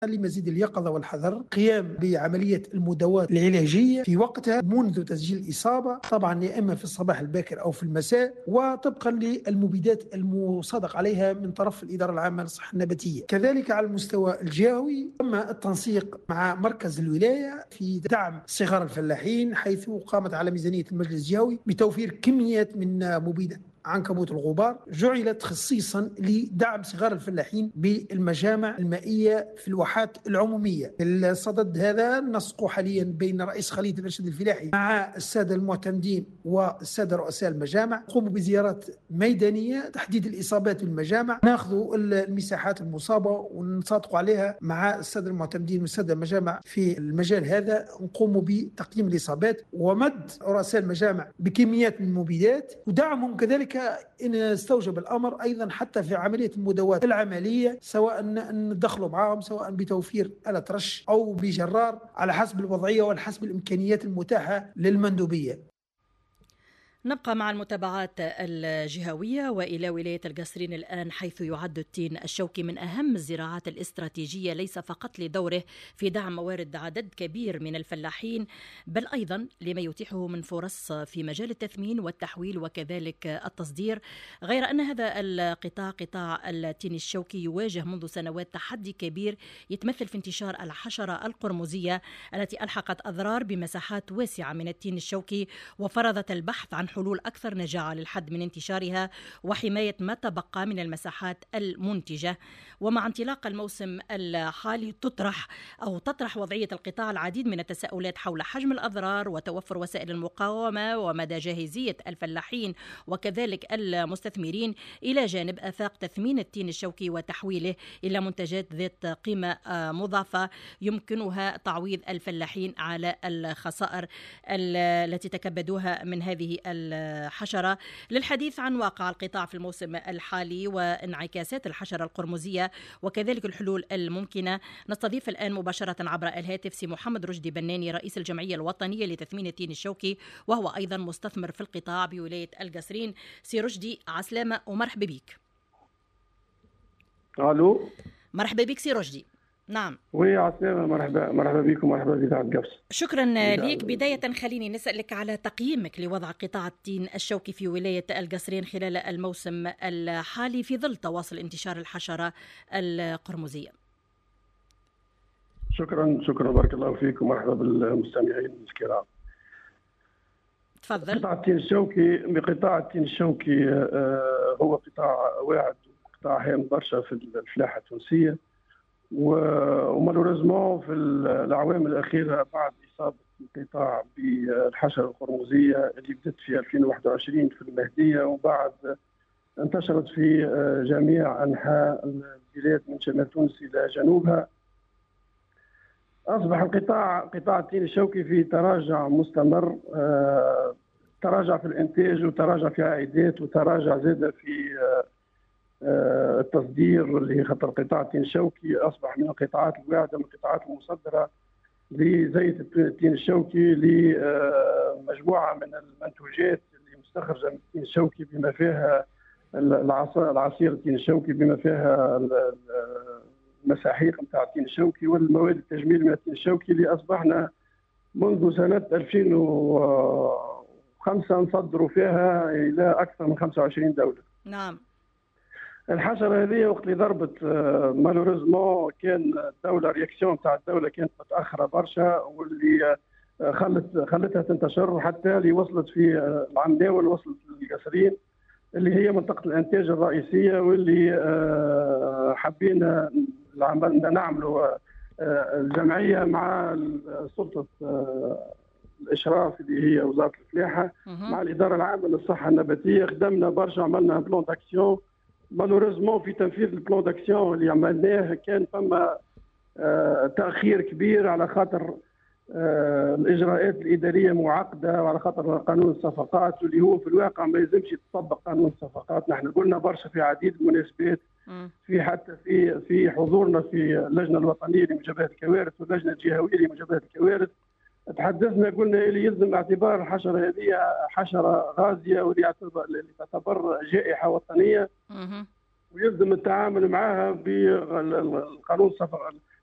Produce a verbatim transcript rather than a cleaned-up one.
لمزيد اليقظة والحذر، قيام بعملية المداواة العلاجية في وقتها منذ تسجيل الإصابة، طبعا يا إما في الصباح الباكر أو في المساء، وطبقا للمبيدات المصادق عليها من طرف الإدارة العامة للصحة النباتية. كذلك على المستوى الجهوي تم التنسيق مع مركز الولاية في دعم صغار الفلاحين، حيث قامت على ميزانية المجلس الجهوي بتوفير كميات من مبيدات عنكبوت الغبار جعلت خصيصا لدعم صغار الفلاحين بالمجامع المائية في الواحات العمومية. في الصدد هذا نسق حاليا بين رئيس خلية الإرشاد الفلاحي مع السادة المعتمدين والسادة رؤساء المجامع، قوموا بزيارات ميدانية تحديد الإصابات بالمجامع، ناخذ المساحات المصابة ونصادق عليها مع السادة المعتمدين والسادة المجامع في المجال هذا، نقوم بتقييم الإصابات ومد رؤساء المجامع بكميات من المبيدات ودعمهم كذلك إن استوجب الأمر أيضا حتى في عملية المداواة العملية، سواء ندخلوا معهم سواء بتوفير آلة رش أو بجرار على حسب الوضعية وحسب الإمكانيات المتاحة للمندوبية. نبقى مع المتابعات الجهوية وإلى ولاية القصرين الآن، حيث يعد التين الشوكي من أهم الزراعات الاستراتيجية، ليس فقط لدوره في دعم موارد عدد كبير من الفلاحين، بل أيضا لما يتيحه من فرص في مجال التثمين والتحويل وكذلك التصدير. غير أن هذا القطاع قطاع التين الشوكي يواجه منذ سنوات تحدي كبير يتمثل في انتشار الحشرة القرمزية التي ألحقت أضرار بمساحات واسعة من التين الشوكي، وفرضت البحث عن حلول أكثر نجاعة للحد من انتشارها وحماية ما تبقى من المساحات المنتجة. ومع انطلاق الموسم الحالي تطرح أو تطرح وضعية القطاع العديد من التساؤلات حول حجم الأضرار وتوفر وسائل المقاومة ومدى جاهزية الفلاحين وكذلك المستثمرين، إلى جانب آفاق تثمين التين الشوكي وتحويله إلى منتجات ذات قيمة مضافة يمكنها تعويض الفلاحين على الخسائر التي تكبدوها من هذه الحشرة. للحديث عن واقع القطاع في الموسم الحالي وانعكاسات الحشرة القرمزية وكذلك الحلول الممكنة، نستضيف الآن مباشرة عبر الهاتف سي محمد رشدي بناني، رئيس الجمعية الوطنية لتثمين التين الشوكي وهو أيضا مستثمر في القطاع بولاية القصرين. سي رشدي عسلامة ومرحبا بك. الو، مرحبا بك سي رشدي. نعم وي عسلامة، مرحبا مرحبا بكم، مرحبا بإذاعة قفص. شكرا لك. بداية خليني نسألك على تقييمك لوضع قطاع التين الشوكي في ولاية القصرين خلال الموسم الحالي في ظل تواصل انتشار الحشرة القرمزية. شكرا شكرا بارك الله فيكم، مرحبا بالمستمعين الكرام. تفضل. قطاع التين الشوكي بقطاع التين الشوكي هو قطاع واعد، قطاع هام برشا في الفلاحة التونسية، ومالوريزمون في الأعوام الأخيرة بعد إصابة القطاع بالحشرة القرمزية اللي بدأت في ألفين وواحد وعشرين في المهدية وبعد انتشرت في جميع أنحاء البلاد من شمال تونس إلى جنوبها، أصبح القطاع قطاع التين الشوكي في تراجع مستمر، تراجع في الإنتاج وتراجع في عائدات وتراجع زاد في التصدير، اللي خاطر قطاع التين الشوكي اصبح من القطاعات الواعده، من القطاعات المصدره لزيت التين الشوكي لمجموعه من المنتوجات اللي مستخرجه من التين الشوكي، بما فيها العصير التين الشوكي، بما فيها المساحيق نتاع التين الشوكي والمواد التجميل من التين الشوكي، اللي اصبحنا منذ سنه ألفين وخمسة نصدروا فيها الى اكثر من خمسة وعشرين دوله. نعم. الحشره هذه وقت اللي ضربت مالوريزمون كان الدوله رياكسيون تاع الدوله كانت متاخره برشا، واللي خلت خلتها تنتشر حتى اللي وصلت في العناول، وصلت للقصرين اللي هي منطقه الانتاج الرئيسيه، واللي حبينا نعملوا الجمعيه مع سلطه الاشراف اللي هي وزاره الفلاحه مع الاداره العامه للصحه النباتيه، خدمنا برشا، عملنا بلان داكسيون. مالوريزمون في تنفيذ البلان داكسيون اللي عملناه كان فما آه تاخير كبير، على خاطر آه الاجراءات الاداريه معقده، وعلى خاطر قانون الصفقات واللي هو في الواقع ما يلزمش يتطبق قانون الصفقات. نحن قلنا برشا في عديد المناسبات، في حتى في في حضورنا في اللجنه الوطنيه لمجابهه الكوارث واللجنه الجهويه لمجابهه الكوارث، تحدثنا قلنا اللي يلزم اعتبار الحشره هذه حشره غازيه واللي تعتبر جائحه وطنيه، ويلزم التعامل معها بقانون